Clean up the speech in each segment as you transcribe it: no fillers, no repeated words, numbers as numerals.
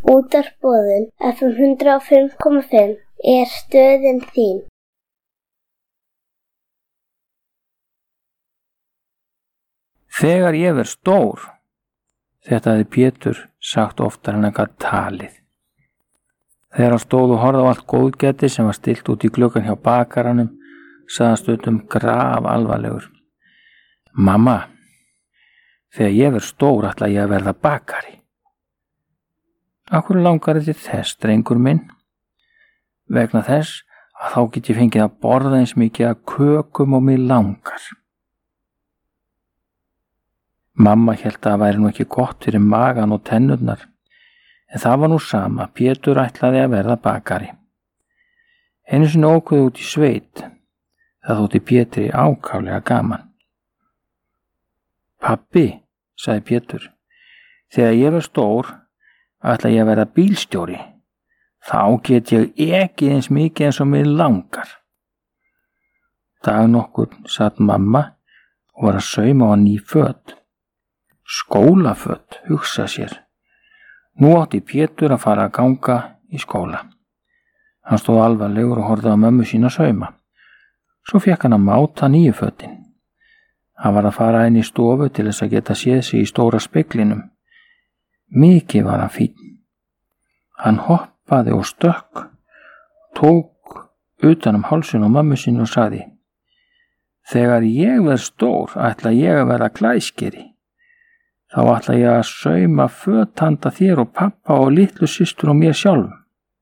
Útvarpsboðun FM 105,5 er stöðin þín. Þegar ég verð stór, þetta hefði Pétur sagt oftar en hann gat talið. Þegar hann stóð og horfði á allt góðgæti sem var stillt út í gluggann hjá bakaranum, sagði hann stundum grafalvarlegur: Mamma, þegar ég verð stór ætla ég að verða bakari. Af hverju langar þér til þess, drengur minn? Vegna þess að þá get ég fengið að borða eins mikið að kökum og mig langar. Mamma hélt að það væri nú ekki gott fyrir magan og tennurnar, en það var nú sama, Pétur ætlaði að verða bakari. Einu sinni ókuði út í sveit, það þótti Pétri ákaflega gaman. Pabbi, sagði Pétur, þegar ég verð stór, ætla ég að verða bílstjóri. Þá get ég ekki eins mikið eins og mig langar. Dag nokkurn satt mamma og var að sauma á ný föt. Skólaföt, hugsa sér. Nú átti Pétur að fara að ganga í skóla. Hann stóð alvarlegur og horfði á mömmu sína sauma. Svo fékk hann að máta nýju fötin. Hann var að fara inn í stofu til þess að geta séð sig í stóra speglinum. Mikið var hann fínn. Hann hoppaði og stökk, tók utan um hálsinn á mömmu sínu og sagði: Þegar ég verð stór ætla ég að verða klæskeri. Þá ætla ég að sauma föt handa þér og pappa og litlu systur og mér sjálfum.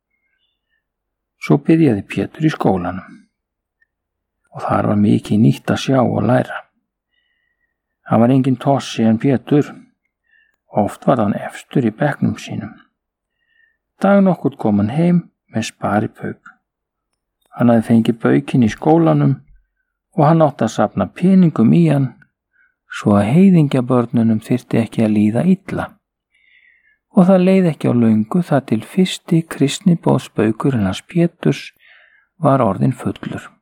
Svo byrjaði Pétur í skólanum og þar var mikið nýtt að sjá og læra. Hann var engin tossi en Pétur. Oft var hann efstur í bekknum sínum. Dag nokkurn kom hann heim með sparipauk. Hann hafði fengið baukinn í skólanum og hann átti að safna peningum í hann svo að heiðingjabörnunum þyrfti ekki að líða illa. Og það leið ekki á löngu þar til fyrsti kristniboðsbaukurinn hans Péturs var orðinn fullur.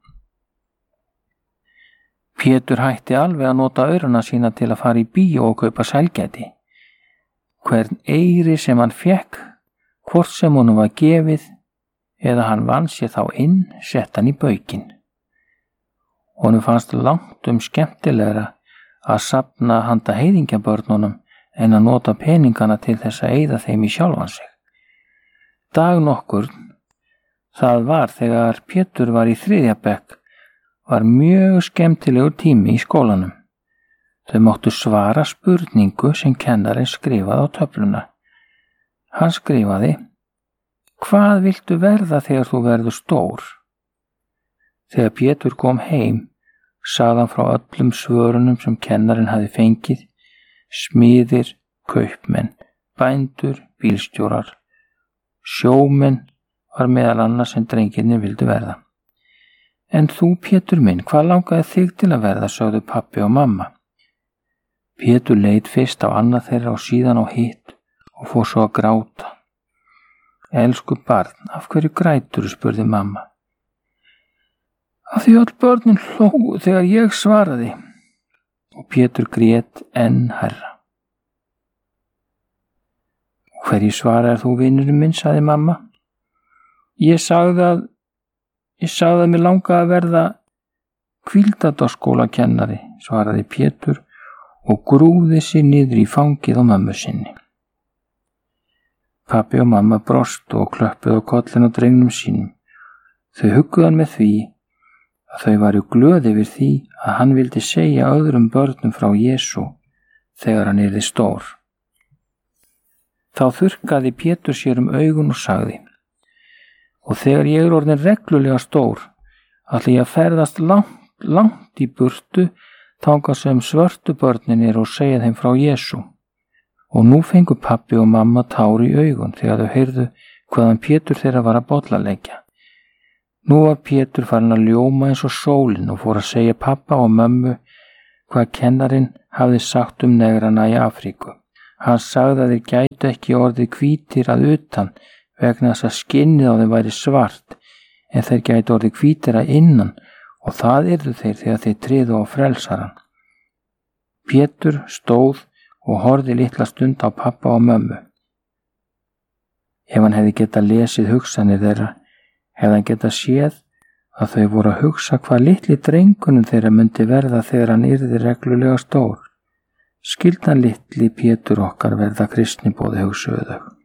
Pétur hætti alveg að nota aurana sína til að fara í bíó og kaupa sælgæti. Hvern eyri sem hann fékk, hvort sem honum var gefið eða hann vann sér þá inn, sett hann í baukinn. Honum fannst langt skemmtilegra að safna handa heiðingjabörnunum en að nota peningana til þess að eyða þeim í sjálfan sig. Dag nokkurn, það var þegar Pétur var í 3. bekk, var mjög skemmtilegur tími í skólanum. Þau máttu svara spurningu sem kennarinn skrifaði á töfluna. Hann skrifaði: Hvað viltu verða þegar þú verður stór? Þegar Pétur kom heim, sagði hann frá öllum svörunum sem kennarinn hafi fengið: smiðir, kaupmenn, bændur, bílstjórar. Sjómenn var meðal annars sem drengirnir vildu verða. En þú, Pétur minn, hvað langaði þig til að verða, sögðu pabbi og mamma. Pétur leit fyrst á annað þeirra og síðan á hitt og fór svo að gráta. Elsku barn, af hverju grætur, spurði mamma. Af því öll börnin hlógu þegar ég svaraði. Og Pétur grét enn hærra. Hverju svaraði þú, vinurinn minn, sagði mamma. Ég sagði að mér langaði að verða hvíldardagskólakennari, svaraði Pétur og grúfði sig niður í fangið á mömmu sinni. Pabbi og mamma brostu og klöppuðu á kollinn á drengnum sínum. Þau hugguðu hann með því að þau varu glöð yfir því að hann vildi segja öðrum börnum frá Jesú þegar hann yrði stór. Þá þurrkaði Pétur sér augun og sagði: Og þegar ég orðin reglulega stór, ætla ég að ferðast langt í burtu þangað sem svörtu börnin og segja þeim frá Jesú. Og nú fengu pabbi og mamma tár í augun þegar þau heyrðu hvaðan Pétur þeirra var að bollaleggja. Nú var Pétur farin að ljóma eins og sólin og fór að segja pappa og mömmu hvað kennarinn hafði sagt negrana í Afríku. Hann sagði að þeir gætu ekki orðið hvítir að utan vegna þess að skinnið á þeim væri svart, en þeir gætu orðið hvítir að innan og það yrðu þeir þegar þeir tryðu á frelsaran. Pétur stóð og horfði litla stund á pappa og mömmu. Ef hann hefði getað lesið hugsanir þeirra, hefði hann getað séð að þau voru að hugsa hvað litli drengunum þeirra myndi verða þegar hann yrði reglulega stór. Skyldan litli Pétur okkar verða kristniboði, hugsuðu þau.